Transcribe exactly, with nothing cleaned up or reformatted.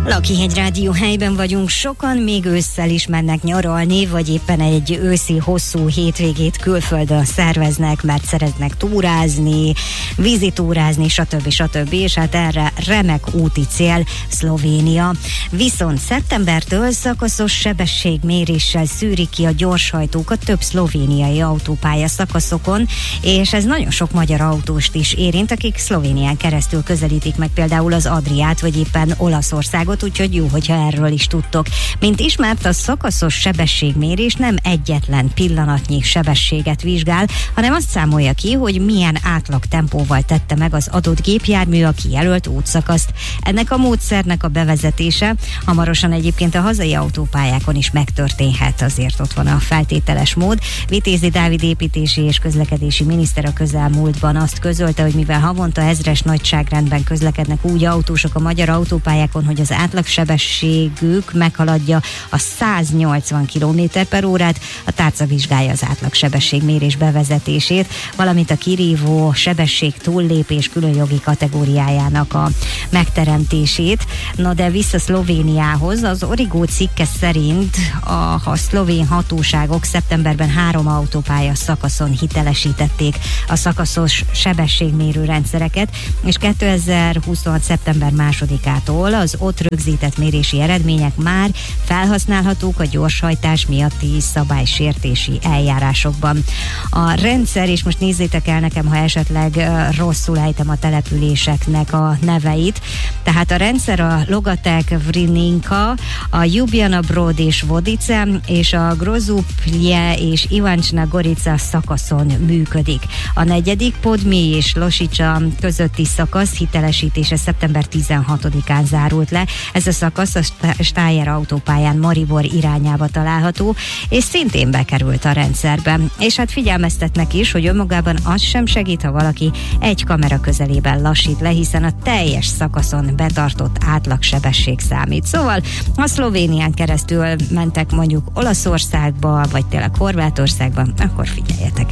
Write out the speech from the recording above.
Lakihegy Rádió helyben vagyunk, sokan még ősszel is mennek nyaralni, vagy éppen egy őszi hosszú hétvégét külföldön szerveznek, mert szeretnek túrázni, vízitúrázni, stb. stb. És hát erre remek úti cél Szlovénia. Viszont szeptembertől szakaszos sebességméréssel szűrik ki a gyorshajtókat több szlovéniai autópálya szakaszokon, és ez nagyon sok magyar autóst is érint, akik Szlovénián keresztül közelítik meg például az Adriát, vagy éppen Olaszországot, úgyhogy jó, hogyha erről is tudtok. Mint ismert, a szakaszos sebességmérés nem egyetlen pillanatnyi sebességet vizsgál, hanem azt számolja ki, hogy milyen átlag tempóval tette meg az adott gépjármű a kijelölt útszakaszt. Ennek a módszernek a bevezetése hamarosan egyébként a hazai autópályákon is megtörténhet, azért ott van a feltételes mód. Vitézi Dávid építési és közlekedési miniszter a közelmúltban azt közölte, hogy mivel havonta ezres nagyságrendben közlekednek úgy autósok a magyar autópályákon, hogy az átlagsebességük meghaladja a száznyolcvan kilométer per órát, a tárca vizsgálja az átlagsebességmérés bevezetését, valamint a kirívó sebesség túllépés külön jogi kategóriájának a megteremtését. Na de vissza Szlovéniához, az Origo cikke szerint a, a szlovén hatóságok szeptemberben három autópálya szakaszon hitelesítették a szakaszos sebességmérő rendszereket, és kétezer-huszonhat. szeptember másodikától az ott rögzített mérési eredmények már felhasználhatók a gyorshajtás miatti szabálysértési eljárásokban. A rendszer, és most nézzétek el nekem, ha esetleg rosszul ejtem a településeknek a neveit, tehát a rendszer a Logatek, Vrininka, a Ljubljana, Brod és Vodice, és a Grozuplje és Ivancsna Gorica szakaszon működik. A negyedik Podmi és Losicsa közötti szakasz hitelesítése szeptember tizenhatodikán zárult le. Ez a szakasz a Stájer autópályán Maribor irányába található, és szintén bekerült a rendszerbe. És hát figyelmeztetnek is, hogy önmagában az sem segít, ha valaki egy kamera közelében lassít le, hiszen a teljes szakaszon betartott átlagsebesség számít. Szóval, ha Szlovénián keresztül mentek mondjuk Olaszországba, vagy tényleg Horvátországba, akkor figyeljetek